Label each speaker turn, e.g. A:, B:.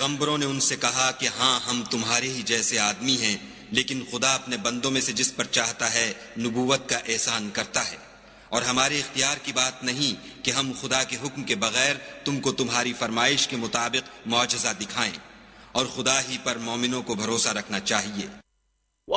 A: पैगंबरों ने उनसे कहा कि हाँ, हम तुम्हारे ही जैसे आदमी हैं, लेकिन खुदा अपने बंदों में से जिस पर चाहता है नबूवत का एहसान करता है, और हमारे इख्तियार की बात नहीं कि हम खुदा के हुक्म के बगैर तुमको तुम्हारी फरमाइश के मुताबिक मौजज़ा दिखाएं, और खुदा ही पर मोमिनों को भरोसा रखना चाहिए।